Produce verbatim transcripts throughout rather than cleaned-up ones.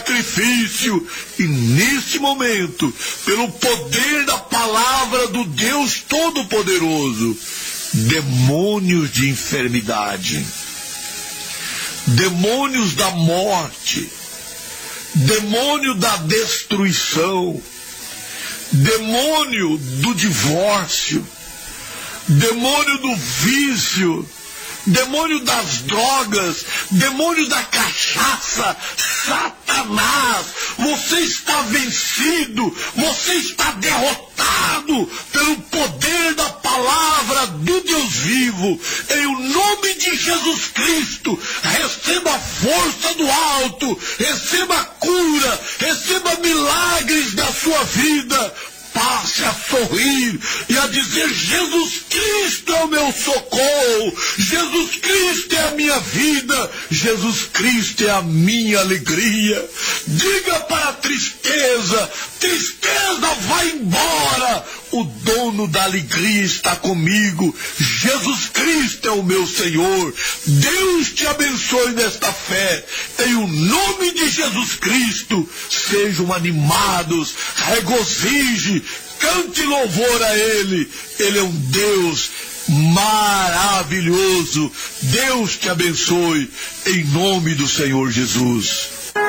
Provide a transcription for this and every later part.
sacrifício. E nesse momento, pelo poder da palavra do Deus Todo-Poderoso, demônios de enfermidade, demônios da morte, demônio da destruição, demônio do divórcio, demônio do vício, demônio das drogas, demônio da cachaça, Satanás, você está vencido, você está derrotado pelo poder da palavra do Deus vivo. Em o nome de Jesus Cristo, receba a força do alto, receba a cura, receba milagres da sua vida. Passe a sorrir e a dizer: Jesus Cristo é o meu socorro, Jesus Cristo é a minha vida, Jesus Cristo é a minha alegria. Diga para a tristeza: tristeza, vai embora, o dono da alegria está comigo, Jesus Cristo é o meu Senhor. Deus te abençoe nesta fé, em o nome de Jesus Cristo. Sejam animados, regozije, cante louvor a Ele. Ele é um Deus maravilhoso. Deus te abençoe, em nome do Senhor Jesus.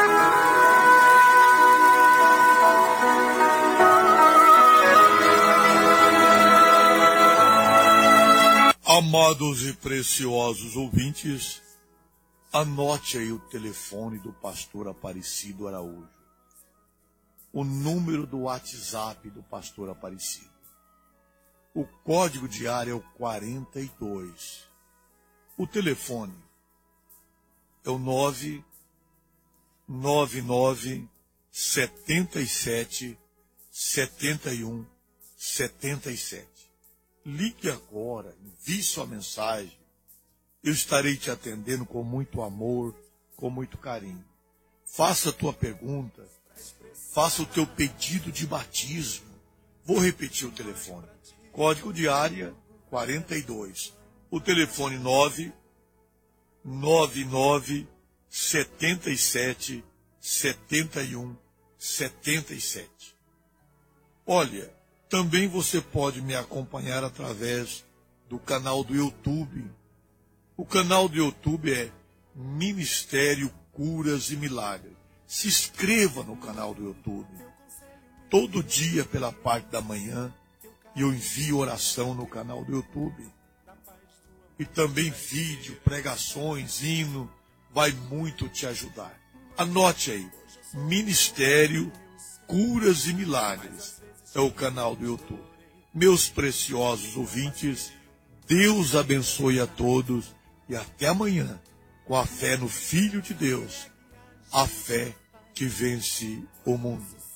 Amados e preciosos ouvintes, anote aí o telefone do pastor Aparecido Araújo, o número do WhatsApp do pastor Aparecido. O código de área é o quarenta e dois. O telefone é o nove nove nove sete sete sete um sete sete. Ligue agora, envie sua mensagem. Eu estarei te atendendo com muito amor, com muito carinho. Faça a tua pergunta, faça o teu pedido de batismo. Vou repetir o telefone. Código de área quarenta e dois. O telefone nove nove nove sete sete sete um sete sete. Olha, também você pode me acompanhar através do canal do YouTube. O canal do YouTube é Ministério Curas e Milagres. Se inscreva no canal do YouTube. Todo dia, pela parte da manhã, eu envio oração no canal do YouTube. E também vídeo, pregações, hino, vai muito te ajudar. Anote aí, Ministério Curas e Milagres. É o canal do YouTube. Meus preciosos ouvintes, Deus abençoe a todos e até amanhã, com a fé no Filho de Deus, a fé que vence o mundo.